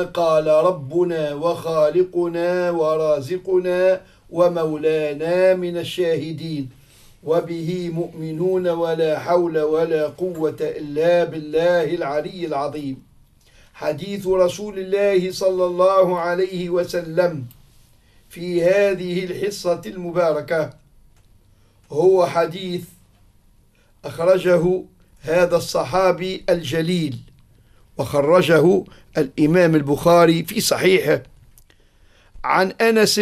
قال ربنا وخالقنا ورازقنا ومولانا من الشاهدين وبه مؤمنون ولا حول ولا قوة إلا بالله العلي العظيم. حديث رسول الله صلى الله عليه وسلم في هذه الحصة المباركة هو حديث أخرجه هذا الصحابي الجليل وخرجه الإمام البخاري في صحيحه عن أنس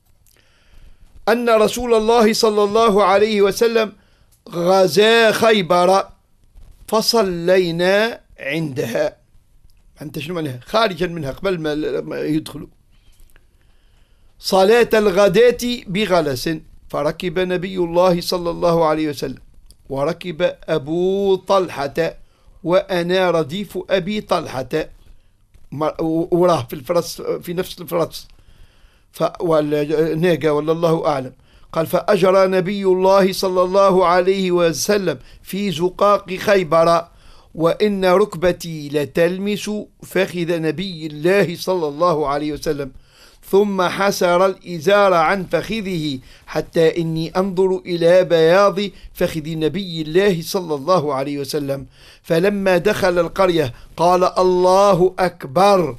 أن رسول الله صلى الله عليه وسلم غزا خيبر فصلينا عندها. أنت شنو معناها؟ خارجا منها قبل ما يدخلوا صلاة الغداة بغلس، فركب نبي الله صلى الله عليه وسلم وركب أبو طلحة وأنا رديف أبي طلحة وراه في الفرس، في نفس الفرس والناقة ولا الله أعلم. قال فأجرى نبي الله صلى الله عليه وسلم في زقاق خيبر وإن ركبتي لتلمس فخذ نبي الله صلى الله عليه وسلم، ثم حسر الإزار عن فخذه حتى إني أنظر إلى بياض فخذ نبي الله صلى الله عليه وسلم. فلما دخل القرية قال الله أكبر،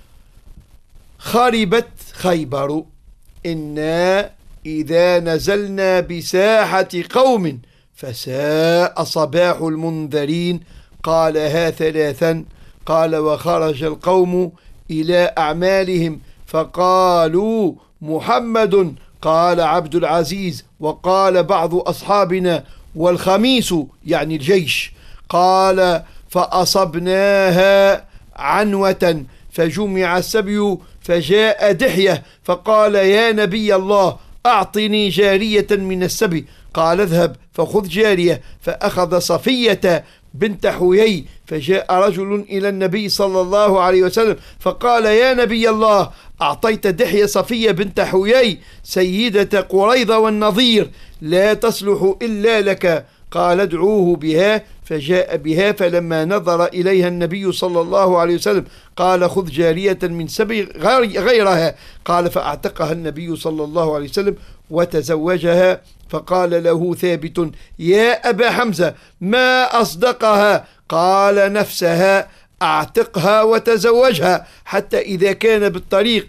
خربت خيبر، إنا إذا نزلنا بساحة قوم فساء صباح المنذرين. قالها ثلاثا. قال وخرج القوم إلى أعمالهم فقالوا محمد، قال عبد العزيز، وقال بعض أصحابنا والخميس يعني الجيش. قال فأصبناها عنوة فجمع السبي فجاء دحية فقال يا نبي الله أعطني جارية من السبي. قال اذهب فخذ جارية، فأخذ صفية بنت حيي. فجاء رجل إلى النبي صلى الله عليه وسلم فقال يا نبي الله أعطيت دحية صفية بنت حيي سيدة قريظة والنظير، لا تصلح إلا لك. قال ادعوه بها، فجاء بها. فلما نظر إليها النبي صلى الله عليه وسلم قال خذ جارية من سبي غيرها. قال فأعتقها النبي صلى الله عليه وسلم وتزوجها. فقال له ثابت يا أبا حمزة ما أصدقها؟ قال نفسها، أعتقها وتزوجها. حتى إذا كان بالطريق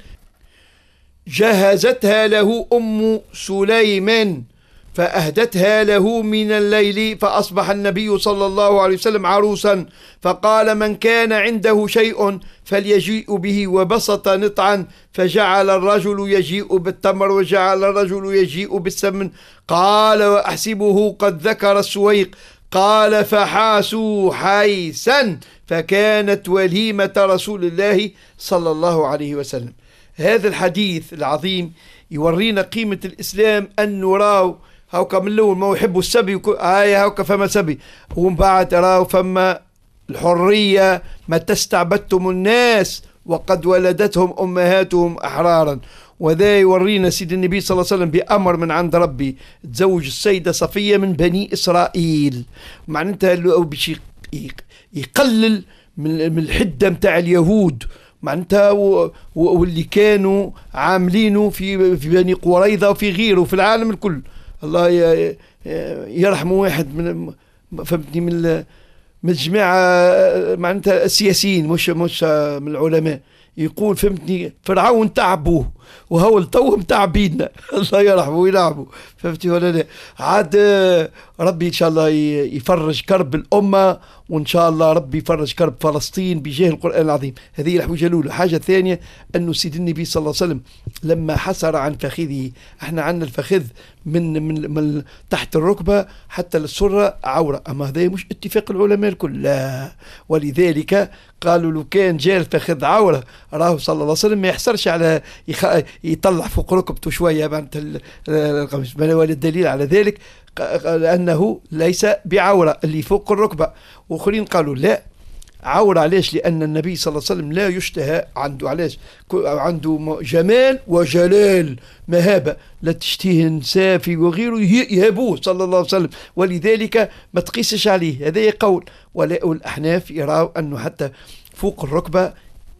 جهزتها له أم سليمان فأهدتها له من الليل، فأصبح النبي صلى الله عليه وسلم عروسا. فقال من كان عنده شيء فليجيء به، وبسط نطعا فجعل الرجل يجيء بالتمر وجعل الرجل يجيء بالسمن. قال وأحسبه قد ذكر السويق. قال فحاسوا حيسا، فكانت وليمة رسول الله صلى الله عليه وسلم. هذا الحديث العظيم يورينا قيمة الإسلام، أنه راو هاوكا من الأول ما يحبوا السبي هاوكا فما سبي، ومن بعد راو فما الحرية، ما تستعبدتم الناس وقد ولدتهم أمهاتهم أحرارا. وذا يورينا سيد النبي صلى الله عليه وسلم بأمر من عند ربي تزوج السيدة صفية من بني إسرائيل، معناتها باش يقلل من الحدة متاع اليهود معناتها واللي كانوا عاملينه في بني قريظة وفي غيره في العالم الكل. الله يرحم واحد من فهمتني من الجماعة معناتها السياسيين مش من العلماء، يقول فهمتني فرعون تعبوه وهو التو متعبينا. الله يرحمه ويلعبه، فهمتي ولا لا؟ عاد ربي ان شاء الله يفرج كرب الامه، وان شاء الله ربي يفرج كرب فلسطين بجاه القران العظيم. هذه الحاجه الاولى. الحاجه الثانيه انه سيد النبي صلى الله عليه وسلم لما حسر عن فخذه، احنا عندنا الفخذ من تحت الركبه حتى للسره عوره، اما هذا مش اتفاق العلماء الكل، لا. ولذلك قالوا لو كان جاء الفخذ عوره راه صلى الله عليه وسلم ما يحسرش على يطلع فوق ركبته شويه معناتها القميص. والدليل على ذلك لأنه ليس بعورة اللي فوق الركبة. وآخرين قالوا لا عورة. علاش؟ لأن النبي صلى الله عليه وسلم لا يشتهى عنده، علاش؟ عنده جمال وجلال مهابة لا تشتهي النساء في وغيره يهابوه صلى الله عليه وسلم، ولذلك ما تقيسش عليه. هذا قول. والأحناف يراوا أنه حتى فوق الركبة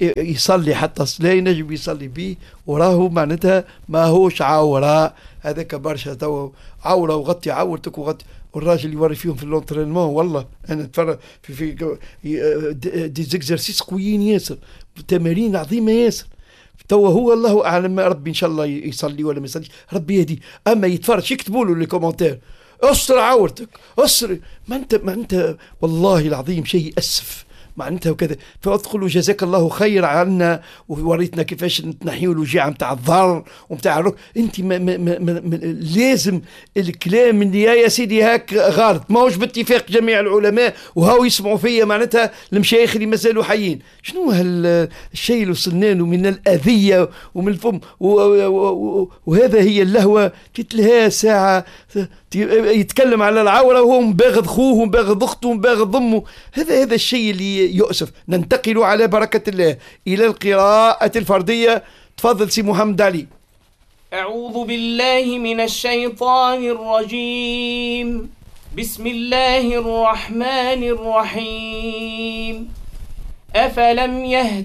يصلي حتى لا ينجم يصلي به وراه معناتها ما هوش عورة. هذاك برشا توا عورة وغطي عورتك وغطي. والراجل يوري فيهم في اللونترينمون والله انا اتفرج في دي زيكزرسيس قويين ياسر، تمارين عظيمة ياسر. توا هو الله اعلم، ربي ان شاء الله يصلي ولا ما يصليش، ربي يهدي. اما يتفرج يكتبوا له لي كومنتير استر عورتك استر، ما انت والله العظيم شيء يأسف معناتها وكذا. فأدخل له جزاك الله خير عنا ووريتنا كيفاش تنحيوا الوجيعه نتاع الظهر ونتاع الركب. انت ما لازم الكلام اللي يا سيدي هاك غلط، ماهوش باتفاق جميع العلماء وهاو يسمعوا فيا معناتها المشايخ اللي مازالوا حيين. شنو هالشيء اللي وصلنا له من الاذيه ومن الفم وهذا هي اللهوه. تتلها ساعه يتكلم على العوره وهو مباغض خوه ومباغض اخته ومباغض امه. هذا الشيء اللي يؤسف. ننتقل على بركة الله إلى القراءة الفردية. تفضل سي محمد علي. أعوذ بالله من الشيطان الرجيم. بسم الله الرحمن الرحيم. أفلم يهد